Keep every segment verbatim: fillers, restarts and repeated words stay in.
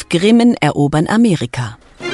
Grimmen erobern Amerika.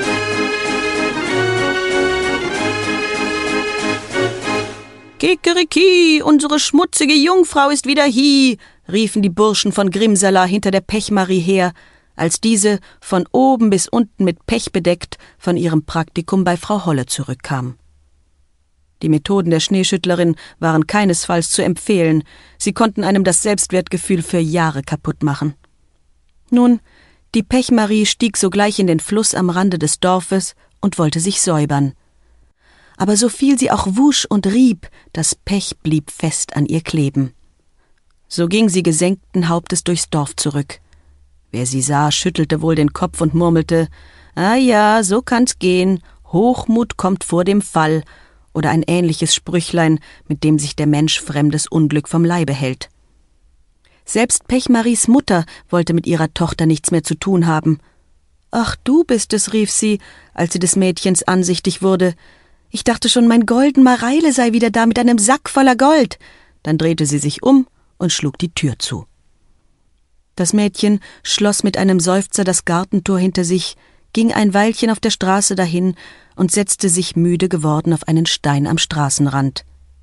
»Kikeriki, unsere schmutzige Jungfrau ist wieder hie«, riefen die Burschen von Grimsala hinter der Pechmarie her, als diese, von oben bis unten mit Pech bedeckt, von ihrem Praktikum bei Frau Holle zurückkam. Die Methoden der Schneeschüttlerin waren keinesfalls zu empfehlen, sie konnten einem das Selbstwertgefühl für Jahre kaputt machen. Nun, die Pechmarie stieg sogleich in den Fluss am Rande des Dorfes und wollte sich säubern. Aber so viel sie auch wusch und rieb, das Pech blieb fest an ihr kleben. So ging sie gesenkten Hauptes durchs Dorf zurück. Wer sie sah, schüttelte wohl den Kopf und murmelte, »Ah ja, so kann's gehen, Hochmut kommt vor dem Fall«, oder ein ähnliches Sprüchlein, mit dem sich der Mensch fremdes Unglück vom Leibe hält. Selbst Pechmaries Mutter wollte mit ihrer Tochter nichts mehr zu tun haben. »Ach, du bist es«, rief sie, als sie des Mädchens ansichtig wurde. »Ich dachte schon, mein golden Mareile sei wieder da mit einem Sack voller Gold.« Dann drehte sie sich um und schlug die Tür zu. Das Mädchen schloss mit einem Seufzer das Gartentor hinter sich, ging ein Weilchen auf der Straße dahin und setzte sich müde geworden auf einen Stein am Straßenrand.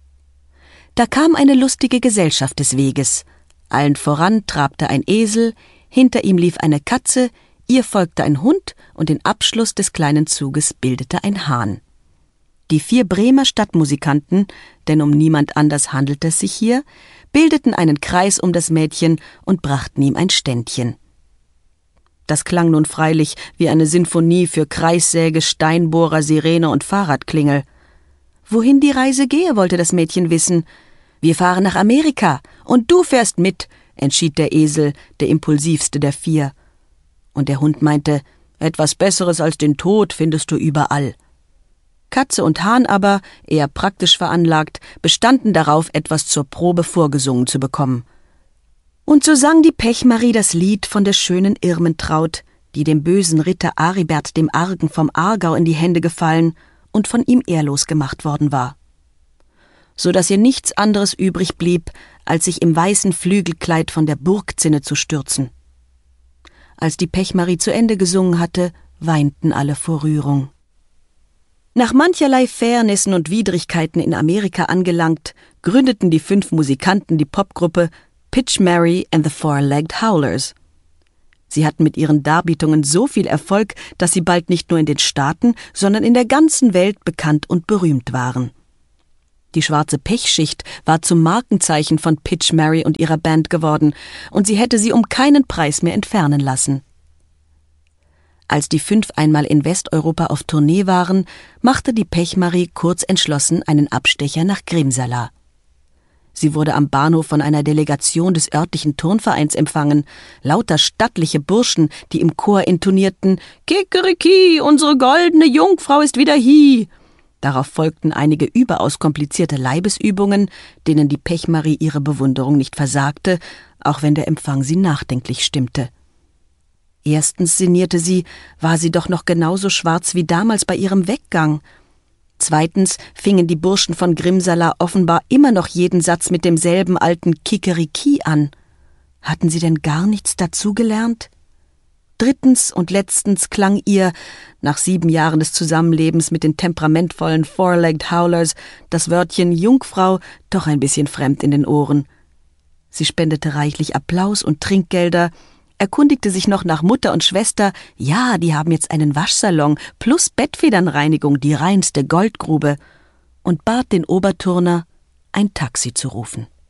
Da kam eine lustige Gesellschaft des Weges. Allen voran trabte ein Esel, hinter ihm lief eine Katze, ihr folgte ein Hund und den Abschluss des kleinen Zuges bildete ein Hahn. Die vier Bremer Stadtmusikanten, denn um niemand anders handelte es sich hier, bildeten einen Kreis um das Mädchen und brachten ihm ein Ständchen. Das klang nun freilich wie eine Sinfonie für Kreissäge, Steinbohrer, Sirene und Fahrradklingel. Wohin die Reise gehe, wollte das Mädchen wissen. »Wir fahren nach Amerika, und du fährst mit«, entschied der Esel, der impulsivste der vier. Und der Hund meinte, »Etwas Besseres als den Tod findest du überall.« Katze und Hahn aber, eher praktisch veranlagt, bestanden darauf, etwas zur Probe vorgesungen zu bekommen. Und so sang die Pechmarie das Lied von der schönen Irmentraut, die dem bösen Ritter Aribert dem Argen vom Aargau in die Hände gefallen und von ihm ehrlos gemacht worden war. So dass ihr nichts anderes übrig blieb, als sich im weißen Flügelkleid von der Burgzinne zu stürzen. Als die Pechmarie zu Ende gesungen hatte, weinten alle vor Rührung. Nach mancherlei Fairnessen und Widrigkeiten in Amerika angelangt, gründeten die fünf Musikanten die Popgruppe Pitch Mary and the Four-Legged Howlers. Sie hatten mit ihren Darbietungen so viel Erfolg, dass sie bald nicht nur in den Staaten, sondern in der ganzen Welt bekannt und berühmt waren. Die schwarze Pechschicht war zum Markenzeichen von Pitch Mary und ihrer Band geworden, und sie hätte sie um keinen Preis mehr entfernen lassen. Als die fünf einmal in Westeuropa auf Tournee waren, machte die Pechmarie kurz entschlossen einen Abstecher nach Grimsala. Sie wurde am Bahnhof von einer Delegation des örtlichen Turnvereins empfangen, lauter stattliche Burschen, die im Chor intonierten »Kikeriki, unsere goldene Jungfrau ist wieder hie«. Darauf folgten einige überaus komplizierte Leibesübungen, denen die Pechmarie ihre Bewunderung nicht versagte, auch wenn der Empfang sie nachdenklich stimmte. Erstens, sinnierte sie, war sie doch noch genauso schwarz wie damals bei ihrem Weggang. Zweitens fingen die Burschen von Grimsala offenbar immer noch jeden Satz mit demselben alten Kikeriki an. Hatten sie denn gar nichts dazugelernt? Drittens und letztens klang ihr, nach sieben Jahren des Zusammenlebens mit den temperamentvollen Four-Legged Howlers, das Wörtchen Jungfrau doch ein bisschen fremd in den Ohren. Sie spendete reichlich Applaus und Trinkgelder, erkundigte sich noch nach Mutter und Schwester, ja, die haben jetzt einen Waschsalon plus Bettfedernreinigung, die reinste Goldgrube, und bat den Oberturner, ein Taxi zu rufen.